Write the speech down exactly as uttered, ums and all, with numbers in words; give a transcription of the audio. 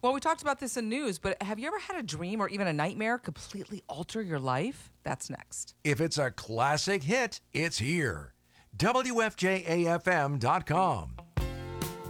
Well, we talked about this in news, but have you ever had a dream or even a nightmare completely alter your life? That's next. If it's a classic hit, it's here. W F J A F M dot com.